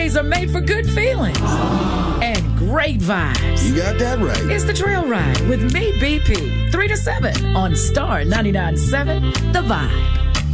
days are made for good feelings and great vibes. You got that right. It's the Trail Ride with me, BP, 3 to 7 on Star 99.7, The Vibe.